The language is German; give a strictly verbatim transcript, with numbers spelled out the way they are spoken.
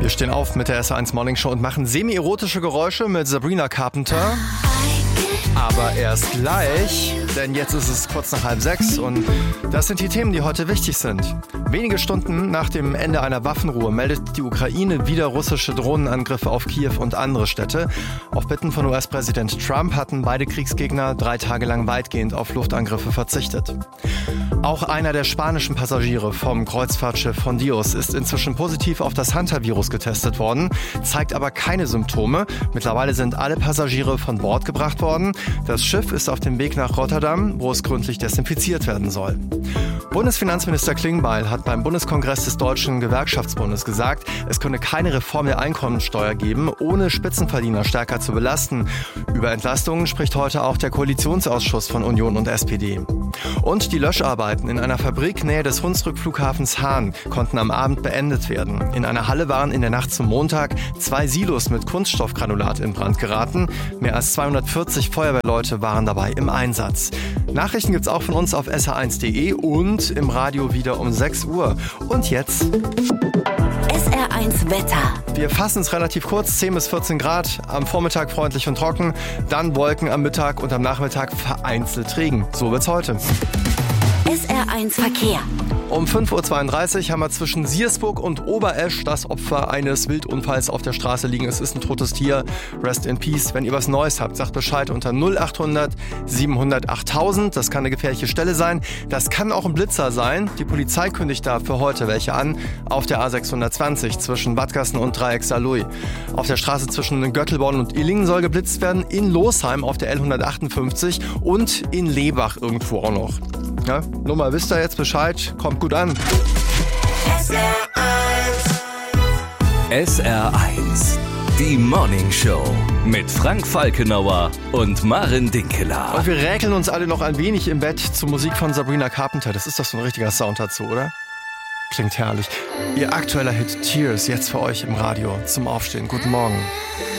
Wir stehen auf mit der S R eins Morning Show und machen semi-erotische Geräusche mit Sabrina Carpenter. Aber erst gleich, denn jetzt ist es kurz nach halb sechs und das sind die Themen, die heute wichtig sind. Wenige Stunden nach dem Ende einer Waffenruhe meldet die Ukraine wieder russische Drohnenangriffe auf Kiew und andere Städte. Auf Bitten von U S-Präsident Trump hatten beide Kriegsgegner drei Tage lang weitgehend auf Luftangriffe verzichtet. Auch einer der spanischen Passagiere vom Kreuzfahrtschiff Hondios ist inzwischen positiv auf das Hunter-Virus getestet worden, zeigt aber keine Symptome. Mittlerweile sind alle Passagiere von Bord gebracht worden. Das Schiff ist auf dem Weg nach Rotterdam, wo es gründlich desinfiziert werden soll. Bundesfinanzminister Klingbeil hat beim Bundeskongress des Deutschen Gewerkschaftsbundes gesagt, es könne keine Reform der Einkommensteuer geben, ohne Spitzenverdiener stärker zu belasten. Über Entlastungen spricht heute auch der Koalitionsausschuss von Union und S P D. Und die Löscharbeiten in einer Fabrik nähe des Hunsrück-Flughafens Hahn konnten am Abend beendet werden. In einer Halle waren in der Nacht zum Montag zwei Silos mit Kunststoffgranulat in Brand geraten. Mehr als zweihundertvierzig Feuerwehrleute waren dabei im Einsatz. Nachrichten gibt's auch von uns auf S R eins punkt de und im Radio wieder um sechs Uhr. Und jetzt S R eins Wetter. Wir fassen es relativ kurz, zehn bis vierzehn Grad, am Vormittag freundlich und trocken, dann Wolken am Mittag und am Nachmittag vereinzelt Regen. So wird's heute. S R eins Verkehr. Um fünf Uhr zweiunddreißig haben wir zwischen Siersburg und Oberesch das Opfer eines Wildunfalls auf der Straße liegen. Es ist ein totes Tier. Rest in Peace. Wenn ihr was Neues habt, sagt Bescheid unter null achthundert siebenhundert achttausend. Das kann eine gefährliche Stelle sein. Das kann auch ein Blitzer sein. Die Polizei kündigt da für heute welche an. Auf der A sechshundertzwanzig zwischen Bad Gassen und Dreieck Saarlouis. Auf der Straße zwischen Göttelborn und Illingen soll geblitzt werden. In Losheim auf der L hundertachtundfünfzig und in Lebach irgendwo auch noch. Ja, Nummer, wisst ihr jetzt Bescheid? Kommt gut an. S R eins. S R eins. Die Morning Show mit Frank Falkenauer und Maren Dinkeler. Und wir räkeln uns alle noch ein wenig im Bett zur Musik von Sabrina Carpenter. Das ist doch so ein richtiger Sound dazu, oder? Klingt herrlich. Ihr aktueller Hit Tears jetzt für euch im Radio zum Aufstehen. Guten Morgen.